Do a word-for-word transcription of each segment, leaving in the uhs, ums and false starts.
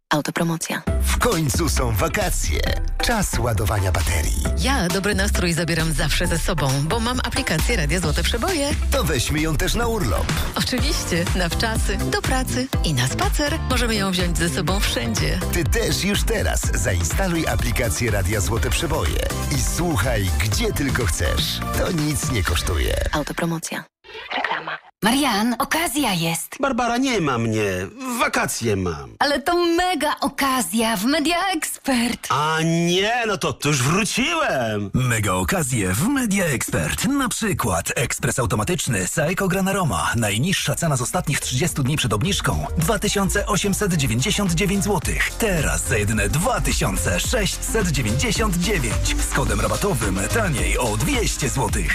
Autopromocja. W końcu są wakacje. Czas ładowania baterii. Ja dobry nastrój zabieram zawsze ze sobą, bo mam aplikację Radia Złote Przeboje. To weźmy ją też na urlop. Oczywiście, na wczasy, do pracy i na spacer. Możemy ją wziąć ze sobą wszędzie. Ty też już teraz zainstaluj aplikację Radia Złote Przeboje i słuchaj, gdzie tylko chcesz. To nic nie kosztuje. Autopromocja. Reklama. Marian, okazja jest. Barbara, nie ma mnie. Wakacje mam. Ale to mega okazja w Media Expert. A nie, no to, to już wróciłem. Mega okazje w Media Expert. Na przykład ekspres automatyczny Saeco Granaroma. Najniższa cena z ostatnich trzydziestu dni przed obniżką dwa tysiące osiemset dziewięćdziesiąt dziewięć złotych. Teraz za jedyne dwa tysiące sześćset dziewięćdziesiąt dziewięć. Z kodem rabatowym taniej o dwieście złotych.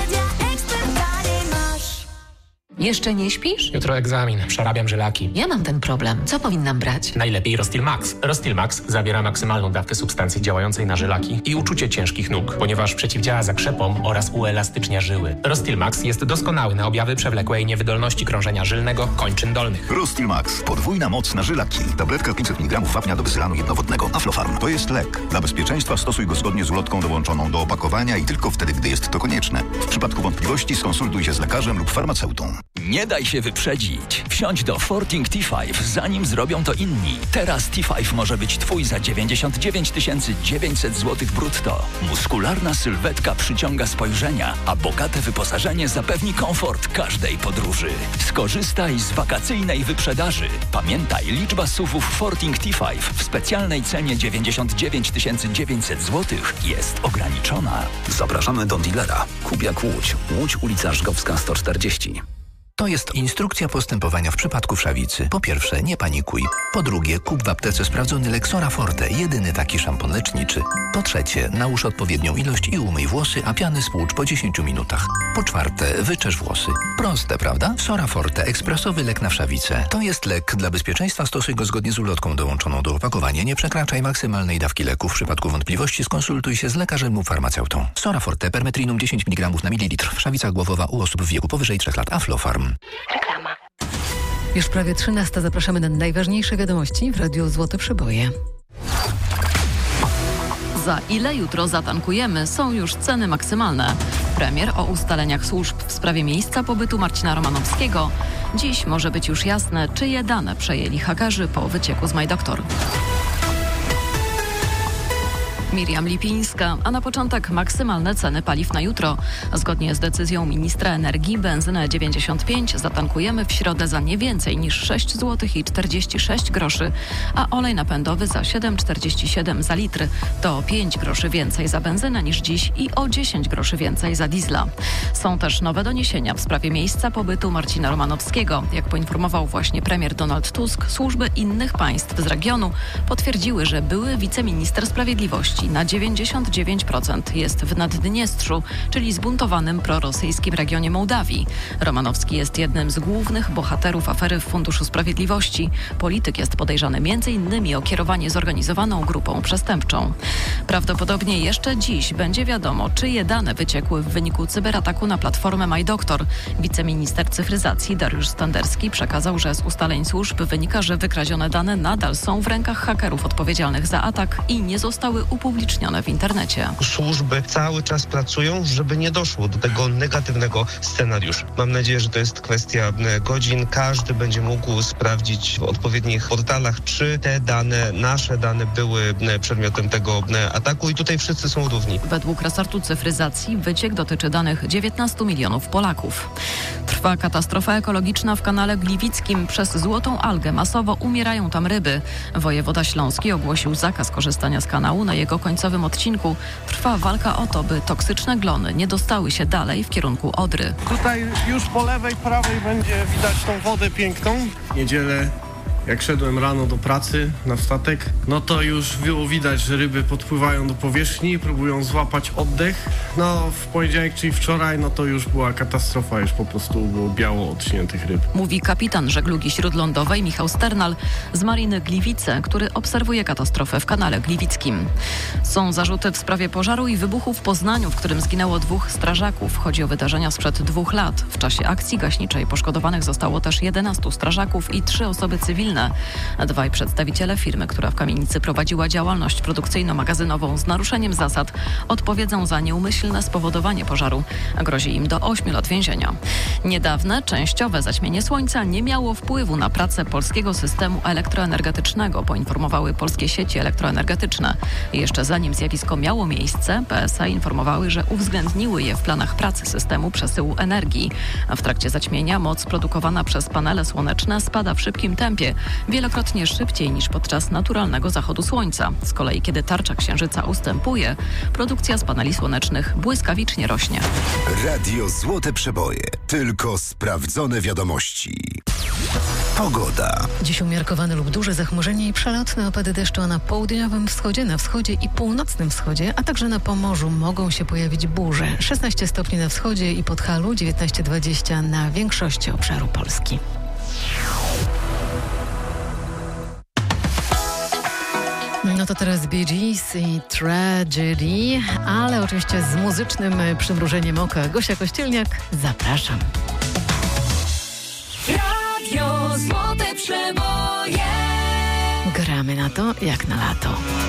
Jeszcze nie śpisz? Jutro egzamin, przerabiam żylaki. Ja mam ten problem. Co powinnam brać? Najlepiej Rostil Max. Rostil Max zawiera maksymalną dawkę substancji działającej na żylaki i uczucie ciężkich nóg, ponieważ przeciwdziała zakrzepom oraz uelastycznia żyły. Rostil Max jest doskonały na objawy przewlekłej niewydolności krążenia żylnego kończyn dolnych. Rostil Max. Podwójna moc na żylaki. Tabletka pięćset miligramów wapnia do wyzylanu jednowodnego. Aflofarm. To jest lek. Dla bezpieczeństwa stosuj go zgodnie z ulotką dołączoną do opakowania i tylko wtedy, gdy jest to konieczne. W przypadku wątpliwości skonsultuj się z lekarzem lub farmaceutą. Nie daj się wyprzedzić. Wsiądź do Forting T pięć, zanim zrobią to inni. Teraz T pięć może być twój za dziewięćdziesiąt dziewięć tysięcy dziewięćset złotych brutto. Muskularna sylwetka przyciąga spojrzenia, a bogate wyposażenie zapewni komfort każdej podróży. Skorzystaj z wakacyjnej wyprzedaży. Pamiętaj, liczba S U V-ów Forting T pięć w specjalnej cenie dziewięćdziesiąt dziewięć tysięcy dziewięćset złotych jest ograniczona. Zapraszamy do dealera. Kup jak Łódź. Łódź, ulica Żgowska sto czterdzieści. To jest instrukcja postępowania w przypadku wszawicy. Po pierwsze, nie panikuj. Po drugie, kup w aptece sprawdzony Lexora Forte, jedyny taki szampon leczniczy. Po trzecie, nałóż odpowiednią ilość i umyj włosy, a piany spłucz po dziesięciu minutach. Po czwarte, wyczesz włosy. Proste, prawda? Sora Forte, ekspresowy lek na wszawicę. To jest lek. Dla bezpieczeństwa stosuj go zgodnie z ulotką dołączoną do opakowania. Nie przekraczaj maksymalnej dawki leku. W przypadku wątpliwości skonsultuj się z lekarzem lub farmaceutą. Sora Forte, permetrinum dziesięć miligramów na mililitr. Wszawica głowowa u osób w wieku powyżej trzech lat. Aflofarm. Reklama. Już prawie trzynasta. Zapraszamy na najważniejsze wiadomości w Radiu Złote Przeboje. Za ile jutro zatankujemy, są już ceny maksymalne. Premier o ustaleniach służb w sprawie miejsca pobytu Marcina Romanowskiego. Dziś może być już jasne, czyje dane przejęli hakerzy po wycieku z MyDoktor. Miriam Lipińska, a na początek maksymalne ceny paliw na jutro. Zgodnie z decyzją ministra energii benzynę dziewięćdziesiąt pięć zatankujemy w środę za nie więcej niż sześć złotych i czterdzieści sześć groszy, a olej napędowy za siedem czterdzieści siedem za litr. To o pięć groszy więcej za benzynę niż dziś i o dziesięć groszy więcej za diesla. Są też nowe doniesienia w sprawie miejsca pobytu Marcina Romanowskiego. Jak poinformował właśnie premier Donald Tusk, służby innych państw z regionu potwierdziły, że były wiceminister sprawiedliwości na dziewięćdziesiąt dziewięć procent jest w Naddniestrzu, czyli zbuntowanym prorosyjskim regionie Mołdawii. Romanowski jest jednym z głównych bohaterów afery w Funduszu Sprawiedliwości. Polityk jest podejrzany między innymi o kierowanie zorganizowaną grupą przestępczą. Prawdopodobnie jeszcze dziś będzie wiadomo, czyje dane wyciekły w wyniku cyberataku na platformę MyDoktor. Wiceminister cyfryzacji Dariusz Standerski przekazał, że z ustaleń służb wynika, że wykradzione dane nadal są w rękach hakerów odpowiedzialnych za atak i nie zostały upublicznione w internecie. Służby cały czas pracują, żeby nie doszło do tego negatywnego scenariusza. Mam nadzieję, że to jest kwestia godzin. Każdy będzie mógł sprawdzić w odpowiednich portalach, czy te dane, nasze dane były przedmiotem tego ataku i tutaj wszyscy są równi. Według resortu cyfryzacji wyciek dotyczy danych dziewiętnastu milionów Polaków. Trwa katastrofa ekologiczna w kanale Gliwickim. Przez złotą algę masowo umierają tam ryby. Wojewoda śląski ogłosił zakaz korzystania z kanału na jego końcowym odcinku. Trwa walka o to, by toksyczne glony nie dostały się dalej w kierunku Odry. Tutaj już po lewej, prawej będzie widać tą wodę piękną. Niedzielę, jak szedłem rano do pracy na statek, no to już było widać, że ryby podpływają do powierzchni, próbują złapać oddech. No w poniedziałek, czyli wczoraj, no to już była katastrofa, już po prostu było biało odśniętych ryb. Mówi kapitan żeglugi śródlądowej Michał Sternal z Mariny Gliwice, który obserwuje katastrofę w kanale Gliwickim. Są zarzuty w sprawie pożaru i wybuchu w Poznaniu, w którym zginęło dwóch strażaków. Chodzi o wydarzenia sprzed dwóch lat. W czasie akcji gaśniczej poszkodowanych zostało też jedenastu strażaków i trzy osoby cywilne. cywilne. Dwaj przedstawiciele firmy, która w kamienicy prowadziła działalność produkcyjno-magazynową z naruszeniem zasad, odpowiedzą za nieumyślne spowodowanie pożaru. Grozi im do ośmiu lat więzienia. Niedawne, częściowe zaćmienie słońca nie miało wpływu na pracę polskiego systemu elektroenergetycznego, poinformowały polskie sieci elektroenergetyczne. Jeszcze zanim zjawisko miało miejsce, P S E informowały, że uwzględniły je w planach pracy systemu przesyłu energii. W trakcie zaćmienia moc produkowana przez panele słoneczne spada w szybkim tempie, wielokrotnie szybciej niż podczas naturalnego zachodu słońca. Z kolei, kiedy tarcza księżyca ustępuje, produkcja z paneli słonecznych błyskawicznie rośnie. Radio Złote Przeboje. Tylko sprawdzone wiadomości. Pogoda. Dziś umiarkowane lub duże zachmurzenie i przelotne opady deszczu na południowym wschodzie, na wschodzie i północnym wschodzie, a także na Pomorzu mogą się pojawić burze. szesnaście stopni na wschodzie i Podhalu, dziewiętnaście dwadzieścia na większości obszaru Polski. No to teraz Bee Gees i Tragedy, ale oczywiście z muzycznym przymrużeniem oka. Gosia Kościelniak, zapraszam. Radio Złote Przeboje. Gramy na to jak na lato.